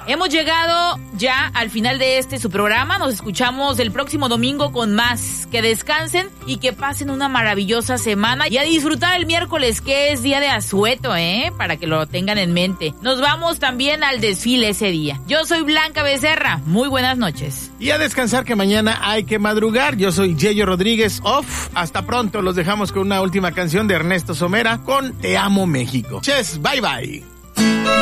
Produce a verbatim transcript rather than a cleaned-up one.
Hemos llegado ya al final de este su programa. Nos escuchamos el próximo domingo con más. Que descansen y que pasen una maravillosa semana y a disfrutar el miércoles, que es día de asueto, ¿eh? Para que lo tengan en mente. Nos vamos también al desfile ese día. Yo soy Blanca Becerra. Muy buenas noches. Y a descansar, que mañana hay que madrugar. Yo soy Yeyo Rodríguez. Off. Hasta pronto. Los dejamos con una última canción de Ernesto Somera con Te Amo México. Ches, bye bye.